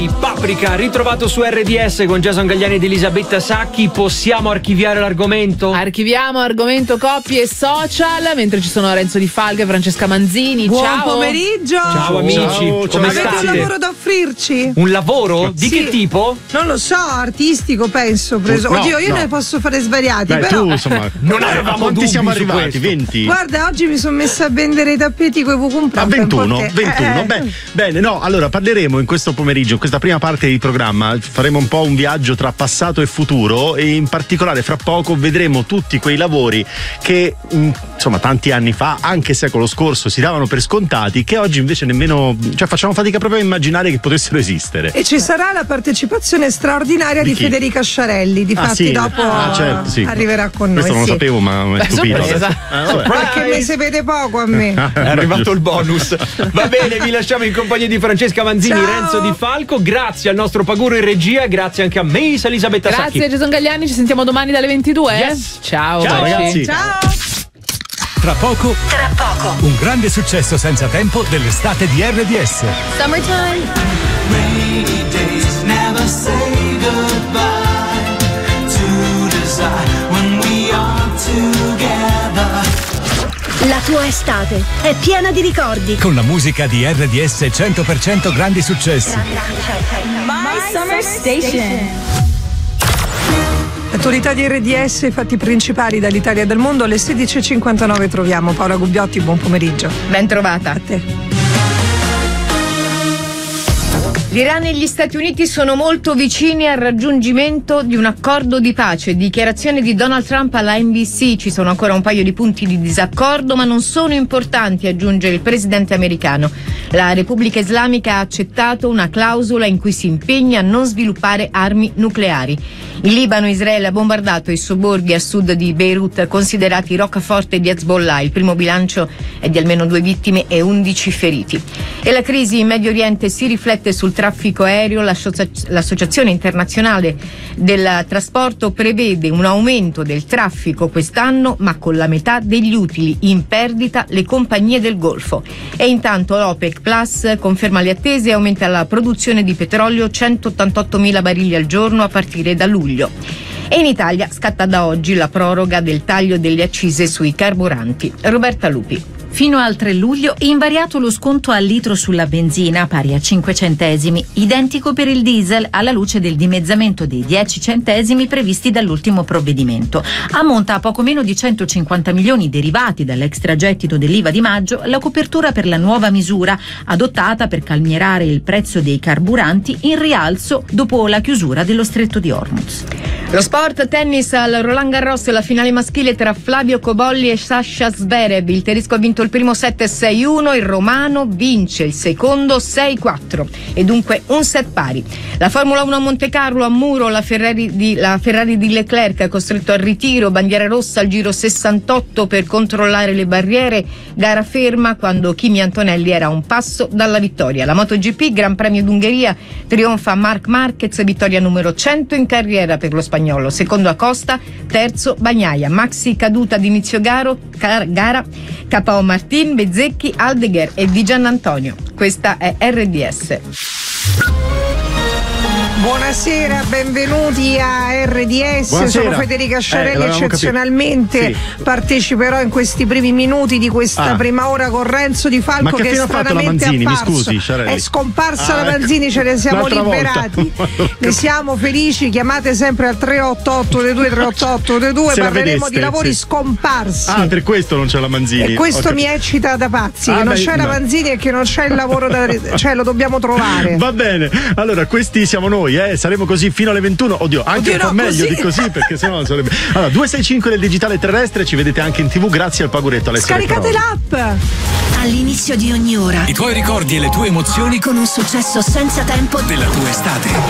Paprika, ritrovato su RDS con Jason Gagliani ed Elisabetta Sacchi. Possiamo archiviare l'argomento? Archiviamo argomento coppie e social, mentre ci sono Renzo Di Falco e Francesca Manzini. Buon ciao pomeriggio. Ciao amici, ciao. come Avete state? un lavoro da offrirci? Un lavoro? Di che tipo? Non lo so, artistico penso. Oddio, io ne posso fare svariati. Beh, però tu insomma, non avevamo quanti dubbi siamo su arrivati? questo. 20? Guarda, oggi mi sono messa a vendere i tappeti con i vucum. A 21. Bene, no, allora parleremo in questo pomeriggio, in questa prima parte di programma, faremo un po' un viaggio tra passato e futuro e in particolare fra poco vedremo tutti quei lavori che insomma tanti anni fa, anche secolo scorso, si davano per scontati, che oggi invece nemmeno, cioè facciamo fatica proprio a immaginare che potessero esistere. E ci sarà la partecipazione straordinaria di chi? Federica Sciarelli. Difatti sì. dopo certo, sì. arriverà con noi. Questo non lo sì. sapevo, ma mi è stupito. Perché me se vede poco a me. È arrivato il bonus. Va bene, vi lasciamo in compagnia di Francesca Manzini, Ciao. Renzo Di Falco. Grazie al nostro Paguro in regia, grazie anche a Miss Elisabetta Sacchi. Grazie Jason Gagliani, ci sentiamo domani dalle 22. Yes. Ciao, Ciao, baci. ragazzi. Ciao. Tra poco, un grande successo senza tempo dell'estate di RDS. Summertime. La tua estate è piena di ricordi. Con la musica di RDS 100% grandi successi. My Summer Station. Attualità di RDS, fatti principali dall'Italia e dal mondo. Alle 16.59 troviamo Paola Gubbiotti, buon pomeriggio. Ben trovata. A te. L'Iran e gli Stati Uniti sono molto vicini al raggiungimento di un accordo di pace. Dichiarazione di Donald Trump alla NBC. Ci sono ancora un paio di punti di disaccordo, ma non sono importanti, aggiunge il presidente americano. La Repubblica Islamica ha accettato una clausola in cui si impegna a non sviluppare armi nucleari. In Libano Israele ha bombardato i sobborghi a sud di Beirut considerati roccaforte di Hezbollah. Il primo bilancio è di almeno 2 vittime e 11 feriti. E la crisi in Medio Oriente si riflette sul traffico aereo. L'Associazione Internazionale del Trasporto prevede un aumento del traffico quest'anno, ma con la metà degli utili in perdita le compagnie del Golfo. E intanto l'OPEC Plus conferma le attese e aumenta la produzione di petrolio 188.000 barili al giorno a partire da luglio. E in Italia scatta da oggi la proroga del taglio delle accise sui carburanti. Roberta Lupi. Fino al 3 luglio invariato lo sconto al litro sulla benzina pari a 5 centesimi, identico per il diesel alla luce del dimezzamento dei 10 centesimi previsti dall'ultimo provvedimento. Ammonta a poco meno di 150 milioni derivati dall'extragettito dell'IVA di maggio la copertura per la nuova misura adottata per calmierare il prezzo dei carburanti in rialzo dopo la chiusura dello stretto di Hormuz. Lo sport, tennis al Roland Garros, la finale maschile tra Flavio Cobolli e Sasha Zverev. Il tedesco ha vinto il primo set 6-1, il romano vince il secondo 6-4 e dunque un set pari. La Formula 1 a Monte Carlo, a Muro, la Ferrari di Leclerc è costretto al ritiro, bandiera rossa al giro 68 per controllare le barriere, gara ferma quando Kimi Antonelli era a un passo dalla vittoria. La MotoGP, Gran Premio d'Ungheria, trionfa Marc Marquez, vittoria numero 100 in carriera per lo spagnolo. Secondo Acosta, terzo Bagnaia, maxi caduta ad inizio gara, KO Martin, Bezzecchi, Aldegher e Di Giannantonio. Questa è RDS. Buonasera, benvenuti a RDS. Buonasera. Sono Federica Sciarelli, l'avevamo eccezionalmente parteciperò in questi primi minuti di questa prima ora con Renzo Di Falco. Ma che è fine ha fatto la stranamente Manzini? Mi apparso. scusi, Sciarelli. È scomparsa la Manzini, ce ne siamo L'altra liberati. volta. Ne siamo felici, chiamate sempre al 388 388 Se la parleremo vedeste, di lavori sì. scomparsi. Per questo non c'è la Manzini. E questo Ho mi capito. eccita da pazzi, che non c'è la Manzini e che non c'è il lavoro cioè lo dobbiamo trovare. Va bene, allora questi siamo noi, saremo così fino alle 21. Oddio, anche un po' meglio di così, perché sennò sarebbe. Allora, 265 del digitale terrestre, ci vedete anche in TV grazie al Paguretto Alessio. Scaricate l'app! All'inizio di ogni ora I tuoi ricordi e le tue emozioni con un successo senza tempo della tua estate.